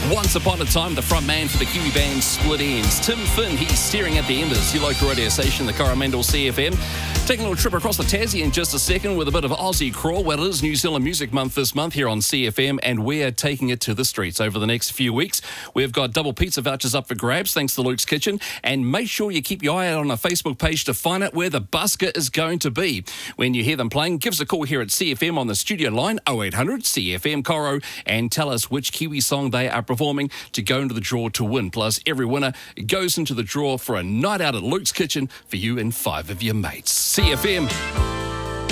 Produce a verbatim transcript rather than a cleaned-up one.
Once upon a time, the front man for the Kiwi band Split Ends, Tim Finn, he's staring at the embers. Your local radio station, the Coromandel C F M. Taking a little trip across the Tassie in just a second with a bit of Aussie crawl. Well, it is New Zealand Music Month this month here on C F M, and we're taking it to the streets over the next few weeks. We've got double pizza vouchers up for grabs, thanks to Luke's Kitchen, and make sure you keep your eye out on our Facebook page to find out where the busker is going to be. When you hear them playing, give us a call here at C F M on the studio line, oh eight hundred C F M Coro, and tell us which Kiwi song they are performing to go into the draw to win. Plus, every winner goes into the draw for a night out at Luke's Kitchen for you and five of your mates. C F M.